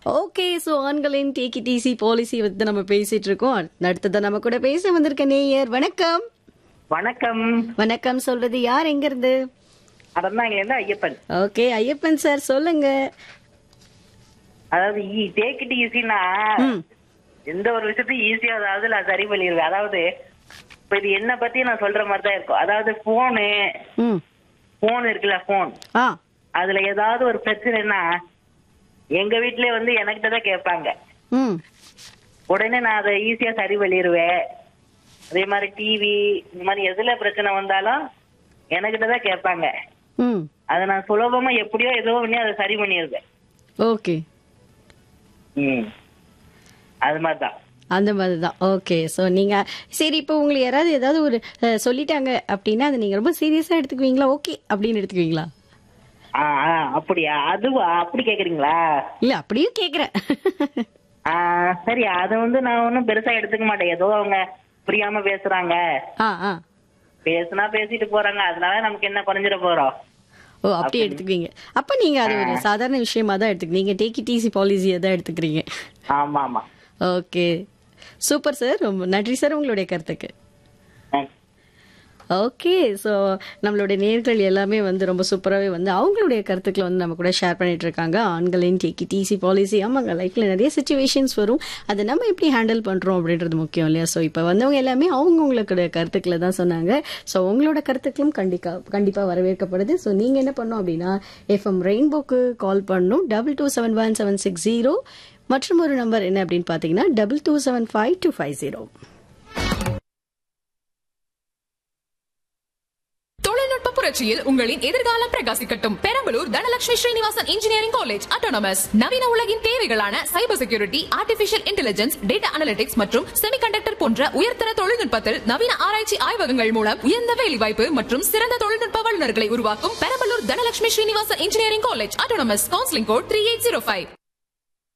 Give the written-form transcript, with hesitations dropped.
Okay, so ஆண்களின் take it easy policy வந்து நம்ம பேசிட்டு இருக்கோம். அடுத்ததா நம்ம கூட பேச வந்திருக்க நேயர். வணக்கம். வணக்கம். வணக்கம் சொல்றது யார், எங்க இருந்து? அறந்தாங்க ஐயப்பன். ஓகே ஐயப்பன் சார், சொல்லுங்க. அதாவது டேக் இட் ஈஸினா எந்த ஒரு விஷயத்தையும் ஈஸியா அதாவது நான் சரி பண்ணிடுவேன். அதாவது இப்ப இது என்ன பத்தி நான் சொல்ற மாதிரி தான் இருக்கும். அதாவது போன் இருக்குல்ல, போன் அதுல ஏதாவது ஒரு பிரச்சனைனா எங்க வீட்லயே வந்து எனக்கிட்ட தான் கேட்பாங்க. உடனே நான் அதை ஈஸியா சரி பண்ணிடுவேன். அதே மாதிரி டிவி இந்த மாதிரி எதுல பிரச்சனை வந்தாலும் எனக்கிட்ட தான் கேட்பாங்க. அதை நான் சுலபமா எப்படியோ ஏதோ பண்ணி அதை சரி பண்ணிடுவேன். ஓகே, அது மாதிரிதான். அந்த மாதிரிதான். ஓகே, சோ நீங்க சரி, இப்போ உங்களுக்கு யாராவது ஏதாவது ஒரு சொல்லிட்டாங்க அப்படின்னா அதை நீங்க ரொம்ப சீரியஸா எடுத்துக்குவீங்களா? ஓகே அப்படின்னு எடுத்துக்குவீங்களா? அப்படியா? அதுவா அப்படி கேக்குறீங்களா? இல்ல அப்படியும் கேக்குறேன். சரி, அது வந்து நான் ஒன்னும் பெருசா எடுத்துக்க மாட்டேன். ஏதோ அவங்க புரியாம பேசுறாங்க, பேசுனா பேசிட்டு போறாங்க, அதனால நமக்கு என்ன குறைஞ்சிட போறோம். ஓ, அப்படி எடுத்துக்குவீங்க. அப்ப நீங்க அது ஒரு சாதாரண விஷயமா தான் எடுத்துக்கிறீங்க. டேக் இட் ஈஸி பாலிசியை தான் எடுத்துக்கிறீங்க. ஆமா ஆமா. ஓகே, சூப்பர் சார், ரொம்ப நன்றி சார் உங்களுடைய கருத்துக்கு. ஓகே, ஸோ நம்மளுடைய நேர்கள் எல்லாமே வந்து ரொம்ப சூப்பராகவே வந்து அவங்களுடைய கருத்துக்களை வந்து நம்ம கூட ஷேர் பண்ணிட்டு இருக்காங்க. ஆண்களின் டேக் இட் ஈஸி பாலிசி. ஆமாங்க, லைஃப்ல நிறைய சுச்சுவேஷன்ஸ் வரும், அதை நம்ம எப்படி ஹேண்டில் பண்றோம் அப்படின்றது முக்கியம் இல்லையா? ஸோ இப்போ வந்தவங்க எல்லாமே அவங்களுடைய கருத்துக்களை தான் சொன்னாங்க. ஸோ உங்களோட கருத்துக்களும் கண்டிப்பா வரவேற்கப்படுது. ஸோ நீங்க என்ன பண்ணணும் அப்படின்னா FM ரெயின்போக்கு கால் பண்ணணும் 22717760. மற்றும் ஒரு நம்பர் என்ன அப்படின்னு பாத்தீங்கன்னா 22752550. புரட்சியில் உங்களின் எதிர்காலம் பிரகாசிக்கட்டும். Perambalur Dhanalakshmi Srinivasan engineering college autonomous நவீன உலகின் தேவைகளான cyber security, artificial intelligence, data analytics மற்றும் செமிகண்டக்டர் போன்ற உயர்தர தொழில்நுட்பத்தில் நவீன ஆராய்ச்சி ஆய்வகங்கள் மூலம் உயர்ந்த வேலைவாய்ப்பு மற்றும் சிறந்த தொழில்நுட்ப வல்லுநர்களை உருவாக்கும் Perambalur Dhanalakshmi Srinivasan engineering college autonomous. Counselling code 3805.